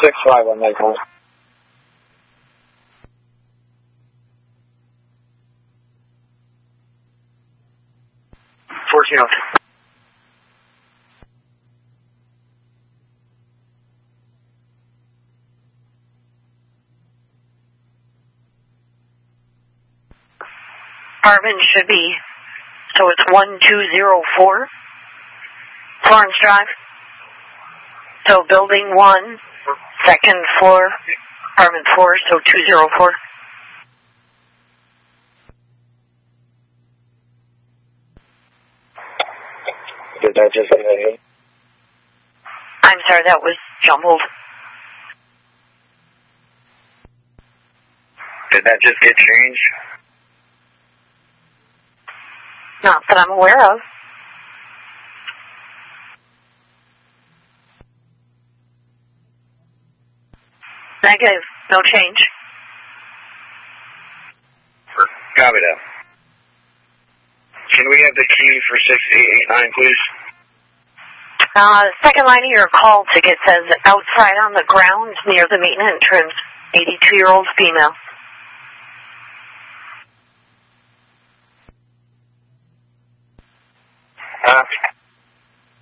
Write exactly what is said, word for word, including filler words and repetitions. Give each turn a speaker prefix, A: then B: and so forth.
A: six five on Maple. fourteen oh two.
B: Apartment should be, so it's one two zero four, Florence Drive. So building one, second floor, apartment four, so two zero four.
A: Did that just get hit?
B: I'm sorry, that was jumbled.
A: Did that just get changed?
B: Not that I'm aware of. Negative, no change.
A: Copy that. Can we have the key for six eight eight nine, please?
B: Uh, second line of your call ticket says outside on the grounds near the main entrance, eighty-two-year-old female.
A: Uh,